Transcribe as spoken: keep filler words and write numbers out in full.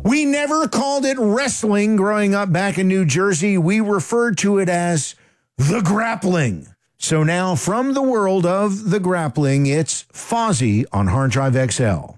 We never called it wrestling growing up back in New Jersey. We referred to it as the grappling. So now from the world of the grappling, it's Fozzy on Hard Drive X L.